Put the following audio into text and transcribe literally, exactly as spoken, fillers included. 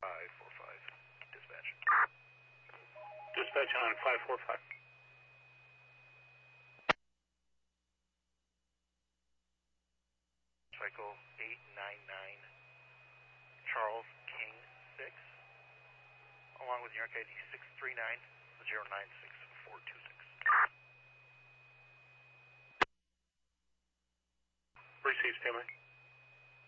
five four five, dispatch. Dispatch on five four five. Cycle eight nine nine, Charles King six, along with your I D six three nine zero nine six four two six. Receive, stand by.